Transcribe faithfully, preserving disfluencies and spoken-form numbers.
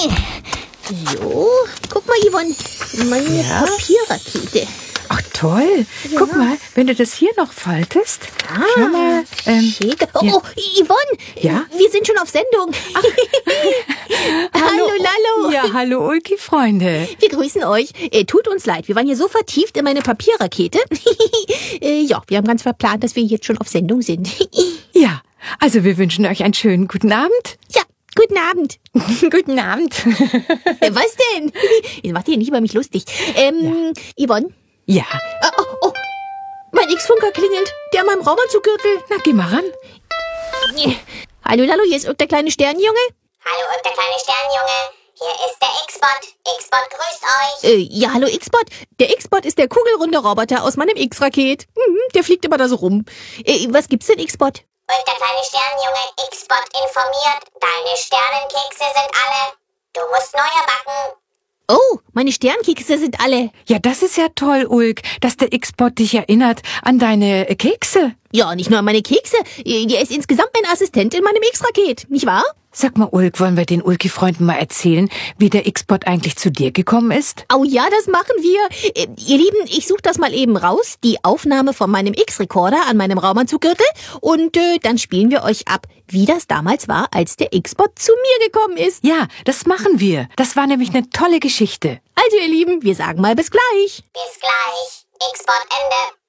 So, guck mal, Yvonne, meine Ja? Papierrakete. Ach toll. Ja. Guck mal, wenn du das hier noch faltest. Ah, Schau mal. Ähm, schick. Oh, ja. oh, Yvonne, Ja? wir sind schon auf Sendung. Hallo, Lallo. Ja, hallo Ulki, Freunde. Wir grüßen euch. Äh, tut uns leid, wir waren hier so vertieft in meine Papierrakete. äh, ja, wir haben ganz verplant, dass wir jetzt schon auf Sendung sind. Ja, also wir wünschen euch einen schönen guten Abend. Ja, guten Abend. Guten Abend. Äh, was denn? Ihr macht ihr nicht über mich lustig. Ähm, Yvonne? Ja, Oh, oh, oh. Mein X-Funker klingelt. Der an meinem Raumanzuggürtel. na geh mal ran. Hallo, Lallo, hier ist irgendein kleine Sternenjunge. Hallo, und der kleine Sternenjunge. Hier ist der X-Bot. X-Bot grüßt euch. Äh, ja, hallo X-Bot. Der X-Bot ist der kugelrunde Roboter aus meinem X-Raket. Mhm, der fliegt immer da so rum. Äh, was gibt's denn, X-Bot? Und der kleine Sternenjunge X-Bot informiert. Deine Sternenkekse sind alle. Du musst neue backen. Oh, meine Sternkekse sind alle. Ja, das ist ja toll, Ulk, dass der X-Bot dich erinnert an deine äh, Kekse. Ja, nicht nur an meine Kekse. Äh, Der ist insgesamt mein Assistent in meinem X-Raket, nicht wahr? Sag mal, Ulk, wollen wir den Ulki-Freunden mal erzählen, wie der X-Bot eigentlich zu dir gekommen ist? Oh ja, das machen wir. Äh, ihr Lieben, ich suche das mal eben raus, die Aufnahme von meinem X-Recorder an meinem Raumanzuggürtel, und äh, dann spielen wir euch ab, wie das damals war, als der X-Bot zu mir gekommen ist. Ja, das machen wir. Das war nämlich eine tolle Geschichte. Also ihr Lieben, wir sagen mal bis gleich. Bis gleich. X-Bot Ende.